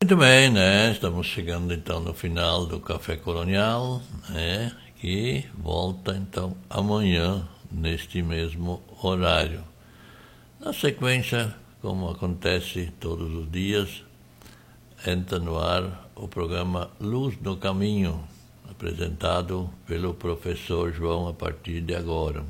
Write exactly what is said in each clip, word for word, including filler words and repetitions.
Muito bem, né? Estamos chegando então no final do Café Colonial, né? Que volta então amanhã, neste mesmo horário. Na sequência, como acontece todos os dias, entra no ar o programa Luz no Caminho, apresentado pelo professor João a partir de agora.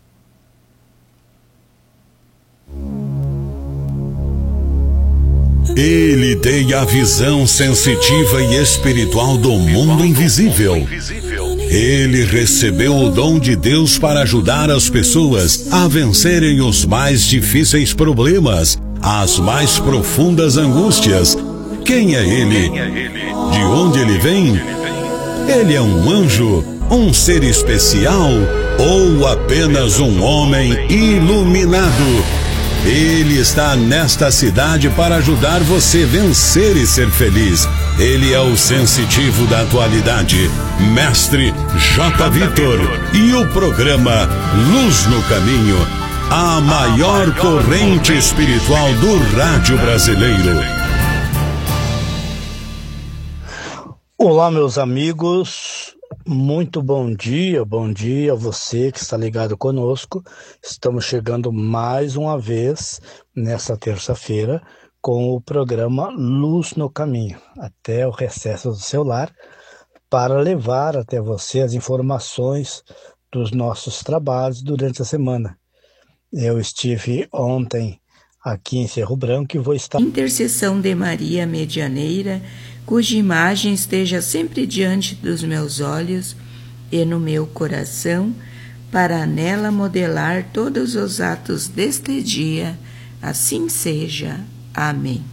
Ele tem a visão sensitiva e espiritual do mundo invisível. Ele recebeu o dom de Deus para ajudar as pessoas a vencerem os mais difíceis problemas, as mais profundas angústias. Quem é ele? De onde ele vem? Ele é um anjo, um ser especial ou apenas um homem iluminado? Ele está nesta cidade para ajudar você a vencer e ser feliz. Ele é o sensitivo da atualidade, Mestre J. Vitor. E o programa Luz no Caminho, a maior corrente espiritual do rádio brasileiro. Olá, meus amigos. Muito bom dia, bom dia a você que está ligado conosco. Estamos chegando mais uma vez nessa terça-feira com o programa Luz no Caminho, até o recesso do seu lar, para levar até você as informações dos nossos trabalhos durante a semana. Eu estive ontem aqui em Cerro Branco e vou estar... Intercessão de Maria Medianeira, cuja imagem esteja sempre diante dos meus olhos e no meu coração, para nela modelar todos os atos deste dia. Assim seja. Amém.